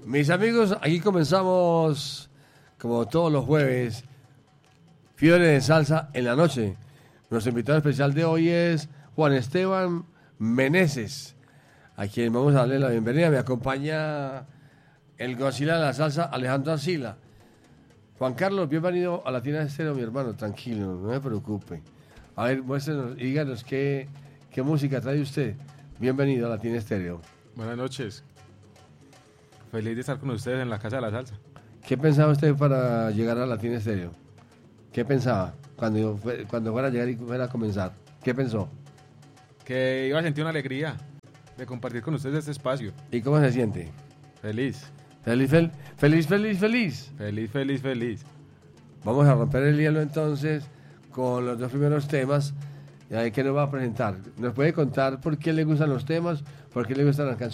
Mis amigos, aquí comenzamos, como todos los jueves, Fiebre de Salsa en la noche. Nuestro invitado especial de hoy es Juan Esteban Meneses, a quien vamos a darle la bienvenida. Me acompaña el Godzilla de la salsa, Alejandro Arcila. Juan Carlos, bienvenido a Latina Estéreo, mi hermano. Tranquilo, no me preocupe. A ver, muéstrenos, díganos qué música trae usted. Bienvenido a Latina Estéreo. Buenas noches. Feliz de estar con ustedes en la Casa de la Salsa. ¿Qué pensaba usted para llegar a Latina Estéreo? ¿Qué pensaba cuando fuera a llegar y fuera a comenzar? ¿Qué pensó? Que iba a sentir una alegría de compartir con ustedes este espacio. ¿Y cómo se siente? Feliz. Feliz. Feliz, feliz, feliz. Vamos a romper el hielo entonces con los dos primeros temas. ¿Qué nos va a presentar? ¿Nos puede contar por qué le gustan los temas? ¿Por qué le gustan las canciones?